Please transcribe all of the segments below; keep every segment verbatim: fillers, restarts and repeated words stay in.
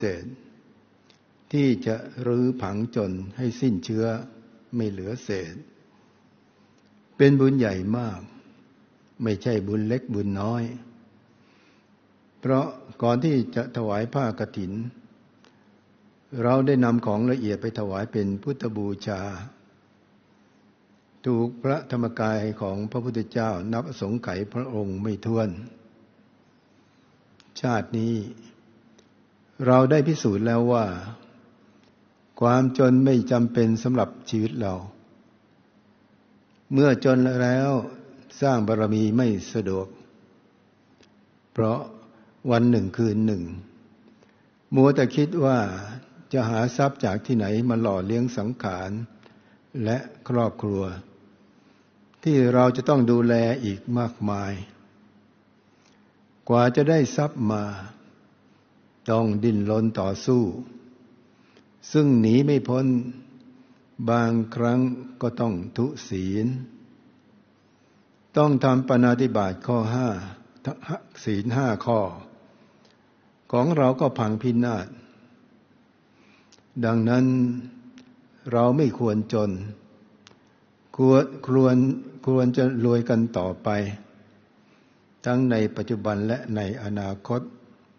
เศษที่จะรื้อผังจนให้สิ้นเชื้อไม่เหลือเศษเป็นบุญใหญ่มากไม่ใช่บุญเล็กบุญน้อยเพราะก่อนที่จะถวายผ้ากฐินเราได้นำของละเอียดไปถวายเป็นพุทธบูชาถูกพระธรรมกายของพระพุทธเจ้านับอสงไขยพระองค์ไม่ถ้วนชาตินี้เราได้พิสูจน์แล้วว่าความจนไม่จำเป็นสำหรับชีวิตเราเมื่อจนแล้วสร้างบารมีไม่สะดวกเพราะวันหนึ่งคืนหนึ่งมัวแต่คิดว่าจะหาทรัพย์จากที่ไหนมาหล่อเลี้ยงสังขารและครอบครัวที่เราจะต้องดูแลอีกมากมายกว่าจะได้ทรัพย์มาต้องดิ้นรนต่อสู้ซึ่งหนีไม่พ้นบางครั้งก็ต้องทุศีลต้องทำปาณาติบาตข้อห้าศีลห้าข้อของเราก็พังพินาศดังนั้นเราไม่ควรจนควรควรควรจะรวยกันต่อไปทั้งในปัจจุบันและในอนาคต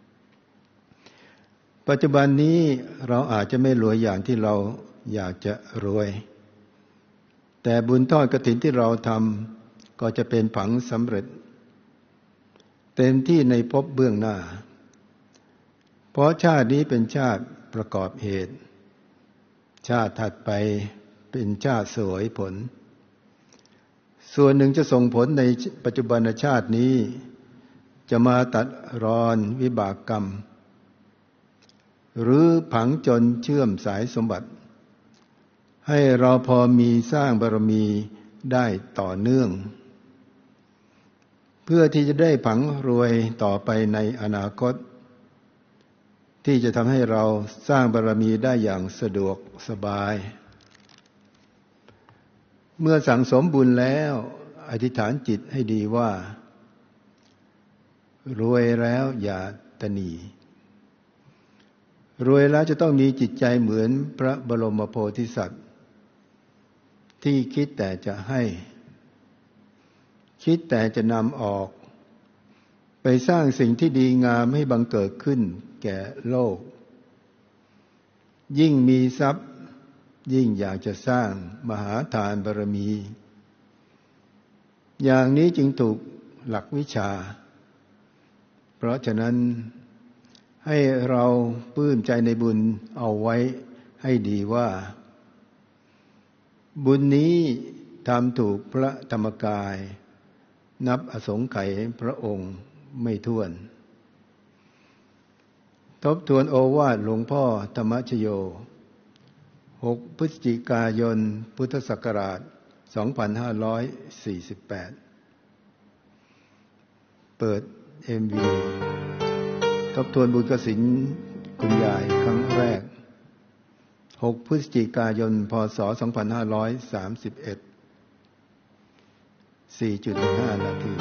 ปัจจุบันนี้เราอาจจะไม่รวยอย่างที่เราอยากจะรวยแต่บุญทอดกฐินที่เราทำก็จะเป็นผังสำเร็จเต็มที่ในภพเบื้องหน้าเพราะชาตินี้เป็นชาติประกอบเหตุชาติถัดไปเป็นชาติเสวยผลส่วนหนึ่งจะส่งผลในปัจจุบันชาตินี้จะมาตัดรอนวิบากกรรมหรือผังจนเชื่อมสายสมบัติให้เราพอมีสร้างบารมีได้ต่อเนื่องเพื่อที่จะได้ผังรวยต่อไปในอนาคตที่จะทำให้เราสร้างบารมีได้อย่างสะดวกสบายเมื่อสั่งสมบุญแล้วอธิษฐานจิตให้ดีว่ารวยแล้วอย่าตนีรวยแล้วจะต้องมีจิตใจเหมือนพระบรมโพธิสัตว์ที่คิดแต่จะให้คิดแต่จะนำออกไปสร้างสิ่งที่ดีงามให้บังเกิดขึ้นแก่โลกยิ่งมีทรัพย์ยิ่งอยากจะสร้างมหาทานบารมีอย่างนี้จึงถูกหลักวิชาเพราะฉะนั้นให้เราปลื้มใจในบุญเอาไว้ให้ดีว่าบุญนี้ทำถูกพระธรรมกายนับอสงไขยพระองค์ไม่ถ้วนทบทวนโอวาทหลวงพ่อธรรมชโยหกพฤศจิกายนพุทธศักราชสองพันห้าร้อยสี่สิบแปดเปิด เอ็ม วี ทบทวนบุญกฐินคุณยายครั้งแรกหกพฤศจิกายนพ.ศ. สองพันห้าร้อยสามสิบเอ็ด สี่จุดหนึ่งห้า นาที